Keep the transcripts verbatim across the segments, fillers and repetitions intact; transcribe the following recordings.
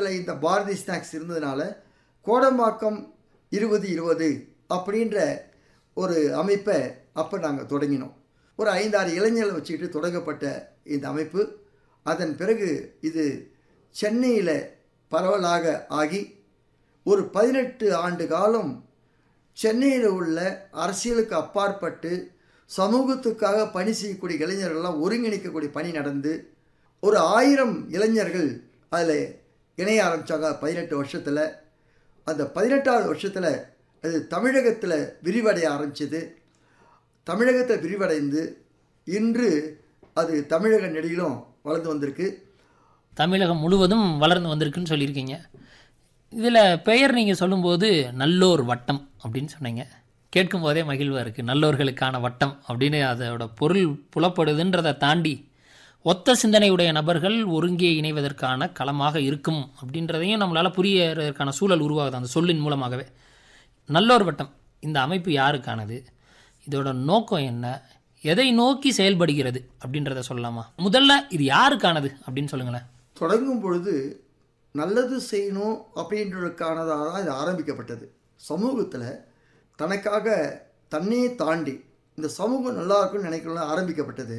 கோடம்பாக்கத்தில் இந்த பாரதி ஸ்நாக்ஸ் இருந்ததுனால கோடம்பாக்கம் இருபது இருபது அப்படின்ற ஒரு அமைப்பை அப்போ நாங்கள் தொடங்கினோம். ஒரு ஐந்தாறு இளைஞர்களை வச்சுக்கிட்டு தொடங்கப்பட்ட இந்த அமைப்பு அதன் பிறகு இது சென்னையில் பரவலாக ஆகி ஒரு பதினெட்டு ஆண்டு காலம் சென்னையில் உள்ள அரசியலுக்கு அப்பாற்பட்டு சமூகத்துக்காக பணி செய்யக்கூடிய இளைஞர்கள்லாம் ஒருங்கிணைக்கக்கூடிய பணி நடந்து ஒரு ஆயிரம் இளைஞர்கள் அதில் இணைய ஆரம்பித்தாங்க. பதினெட்டு வருஷத்தில் அந்த பதினெட்டாவது வருஷத்தில் அது தமிழகத்தில் விரிவடைய ஆரம்பிச்சது. தமிழகத்தில் விரிவடைந்து இன்று அது தமிழக நெடிலும் வளர்ந்து வந்திருக்கு. தமிழகம் முழுவதும் வளர்ந்து வந்திருக்குன்னு சொல்லியிருக்கீங்க. இதில் பெயர் நீங்கள் சொல்லும்போது நல்லோர் வட்டம் அப்படின்னு சொன்னீங்க. கேட்கும் போதே மகிழ்வாக இருக்குது. நல்லோர்களுக்கான வட்டம் அப்படின்னு அதோட பொருள் புலப்படுதுன்றதை தாண்டி ஒத்த சிந்தனையுடைய நபர்கள் ஒருங்கே இணைவதற்கான களமாக இருக்கும் அப்படின்றதையும் நம்மளால் புரியறதுக்கான சூழல் உருவாகுது அந்த சொல்லின் மூலமாகவே. நல்லோர் வட்டம் இந்த அமைப்பு யாருக்கானது, இதோட நோக்கம் என்ன, எதை நோக்கி செயல்படுகிறது அப்படின்றத சொல்லலாமா? முதல்ல இது யாருக்கானது அப்படின்னு சொல்லுங்களேன். தொடங்கும் பொழுது நல்லது செய்யணும் அப்படின்றதுக்கானதாக தான் இது ஆரம்பிக்கப்பட்டது. சமூகத்தில் தனக்காக தன்னையே தாண்டி இந்த சமூகம் நல்லா இருக்குன்னு நினைக்கலாம் ஆரம்பிக்கப்பட்டது.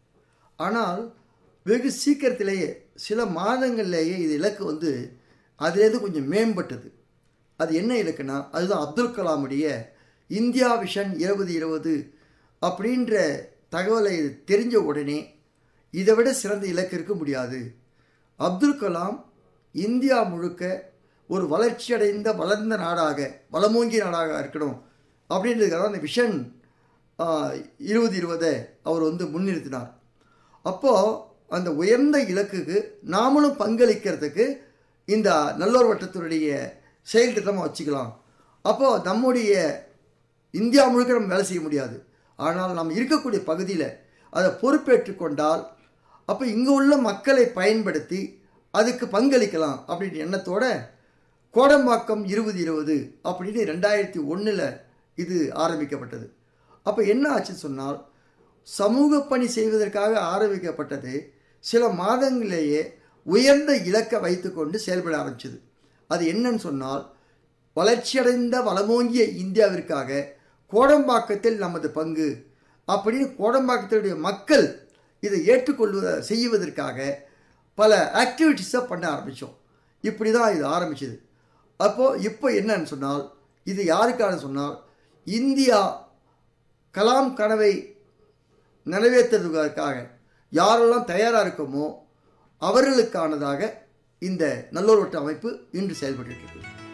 ஆனால் வெகு சீக்கிரத்திலேயே சில மாதங்கள்லேயே இது இலக்கு வந்து அதிலேருந்து கொஞ்சம் மேம்பட்டது. அது என்ன இலக்குன்னா அதுதான் அப்துல் கலாமுடைய இந்தியா விஷன் இருபது இருபது அப்படின்ற தகவலை தெரிஞ்ச உடனே இதை விட சிறந்த இலக்கு இருக்க முடியாது. அப்துல் கலாம் இந்தியா முழுக்க ஒரு வளர்ச்சியடைந்த வளர்ந்த நாடாக வளமோங்கிய நாடாக இருக்கணும் அப்படின்றதுக்காக அந்த விஷன் இருபது இருபதை அவர் வந்து முன்னிறுத்தினார். அப்போது அந்த உயர்ந்த இலக்குக்கு நாமளும் பங்களிக்கிறதுக்கு இந்த நல்லோர் வட்டத்தினுடைய செயல் திட்டமாக வச்சுக்கலாம். அப்போது நம்முடைய இந்தியா முழுக்க நம்ம வேலை செய்ய முடியாது, ஆனால் நம்ம இருக்கக்கூடிய பகுதியில் அதை பொறுப்பேற்று கொண்டால் அப்போ இங்கே உள்ள மக்களை பயன்படுத்தி அதுக்கு பங்களிக்கலாம் அப்படின்ற எண்ணத்தோட கோடம்பாக்கம் இருபது இருபது அப்படின்னு ரெண்டாயிரத்தி ஒன்றில் இது ஆரம்பிக்கப்பட்டது. அப்போ என்ன ஆச்சுன்னு சொன்னால் சமூக பணி செய்வதற்காக ஆரம்பிக்கப்பட்டது சில மாதங்களிலேயே உயர்ந்த இலக்கை வைத்துக்கொண்டு செயல்பட ஆரம்பிச்சது. அது என்னன்னு சொன்னால் வளர்ச்சியடைந்த வளமோங்கிய இந்தியாவிற்காக கோடம்பாக்கத்தில் நமது பங்கு அப்படின்னு கோடம்பாக்கத்தினுடைய மக்கள் இதை ஏற்றுக்கொள்வத செய்வதற்காக பல ஆக்டிவிட்டீஸை பண்ண ஆரம்பித்தோம். இப்படி தான் இது ஆரம்பிச்சது. அப்போது இப்போ என்னன்னு சொன்னால் இது யாருக்கான சொன்னால் இந்தியா கலாம் கனவை நிறைவேற்றுவதற்காக யாரெல்லாம் தயாராக இருக்கமோ அவர்களுக்கானதாக இந்த நல்லோர் வட்ட அமைப்பு இன்று செயல்பட்டு இருக்கிறது.